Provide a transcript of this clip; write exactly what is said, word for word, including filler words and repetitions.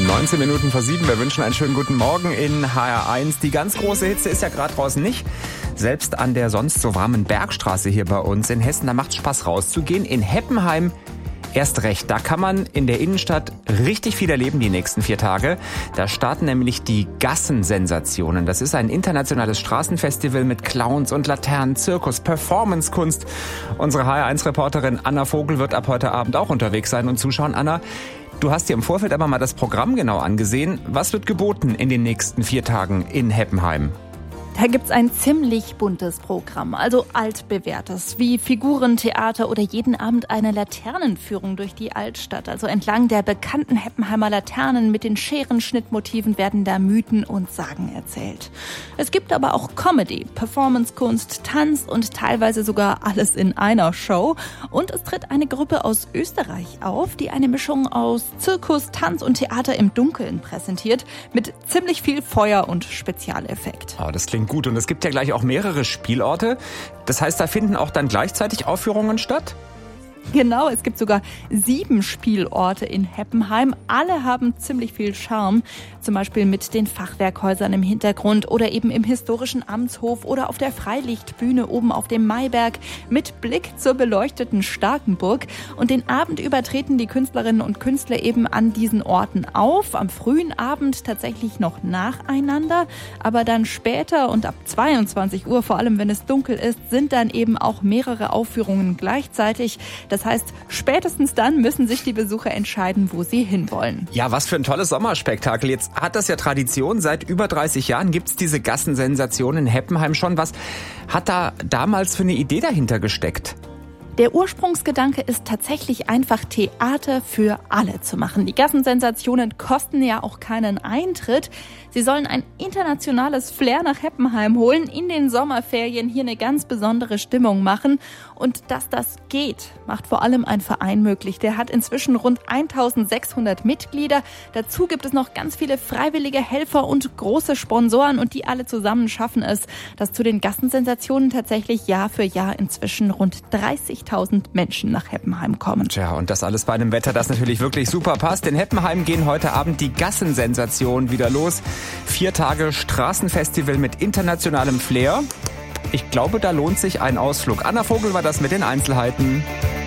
neunzehn Minuten vor sieben. Wir wünschen einen schönen guten Morgen in H R eins. Die ganz große Hitze ist ja gerade draußen nicht. Selbst an der sonst so warmen Bergstraße hier bei uns in Hessen, da macht es Spaß rauszugehen. In Heppenheim erst recht. Da kann man in der Innenstadt richtig viel erleben die nächsten vier Tage. Da starten nämlich die Gassensensationen. Das ist ein internationales Straßenfestival mit Clowns und Laternen, Zirkus, Performancekunst. Unsere H R eins Reporterin Anna Vogel wird ab heute Abend auch unterwegs sein und zuschauen. Anna, du hast dir im Vorfeld aber mal das Programm genau angesehen. Was wird geboten in den nächsten vier Tagen in Heppenheim? Da gibt's ein ziemlich buntes Programm, also altbewährtes, wie Figurentheater oder jeden Abend eine Laternenführung durch die Altstadt. Also entlang der bekannten Heppenheimer Laternen mit den Scherenschnittmotiven werden da Mythen und Sagen erzählt. Es gibt aber auch Comedy, Performancekunst, Tanz und teilweise sogar alles in einer Show. Und es tritt eine Gruppe aus Österreich auf, die eine Mischung aus Zirkus, Tanz und Theater im Dunkeln präsentiert, mit ziemlich viel Feuer und Spezialeffekt. Oh, das klingt gut. Und es gibt ja gleich auch mehrere Spielorte. Das heißt, da finden auch dann gleichzeitig Aufführungen statt? Genau, es gibt sogar sieben Spielorte in Heppenheim. Alle haben ziemlich viel Charme. Zum Beispiel mit den Fachwerkhäusern im Hintergrund oder eben im historischen Amtshof oder auf der Freilichtbühne oben auf dem Maiberg mit Blick zur beleuchteten Starkenburg. Und den Abend über treten die Künstlerinnen und Künstler eben an diesen Orten auf. Am frühen Abend tatsächlich noch nacheinander. Aber dann später und ab zweiundzwanzig Uhr, vor allem wenn es dunkel ist, sind dann eben auch mehrere Aufführungen gleichzeitig. Das heißt, spätestens dann müssen sich die Besucher entscheiden, wo sie hinwollen. Ja, was für ein tolles Sommerspektakel. Jetzt hat das ja Tradition. Seit über dreißig Jahren gibt's diese Gassensensation in Heppenheim schon. Was hat da damals für eine Idee dahinter gesteckt? Der Ursprungsgedanke ist tatsächlich einfach Theater für alle zu machen. Die Gassensensationen kosten ja auch keinen Eintritt. Sie sollen ein internationales Flair nach Heppenheim holen, in den Sommerferien hier eine ganz besondere Stimmung machen. Und dass das geht, macht vor allem ein Verein möglich. Der hat inzwischen rund eintausendsechshundert Mitglieder. Dazu gibt es noch ganz viele freiwillige Helfer und große Sponsoren. Und die alle zusammen schaffen es, dass zu den Gassensensationen tatsächlich Jahr für Jahr inzwischen rund dreißigtausend Menschen nach Heppenheim kommen. Tja, und das alles bei einem Wetter, das natürlich wirklich super passt. In Heppenheim gehen heute Abend die Gassensensationen wieder los. Vier Tage Straßenfestival mit internationalem Flair. Ich glaube, da lohnt sich ein Ausflug. Anna Vogel war das mit den Einzelheiten.